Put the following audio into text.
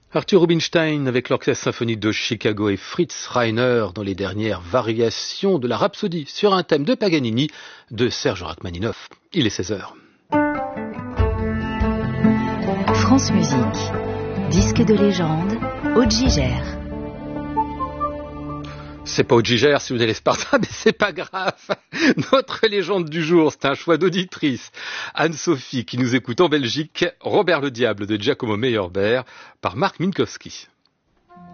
Arthur Rubinstein avec l'Orchestre symphonique de Chicago et Fritz Reiner dans les dernières variations de la Rhapsodie sur un thème de Paganini de Serge Rachmaninoff. Il est 16h. France Musique, disque de légende, Aude Gigère. C'est pas Aude Gigère si vous allez Sparta, mais c'est pas grave. Notre légende du jour, c'est un choix d'auditrice. Anne-Sophie qui nous écoute en Belgique, Robert le Diable de Giacomo Meyerbeer par Marc Minkowski.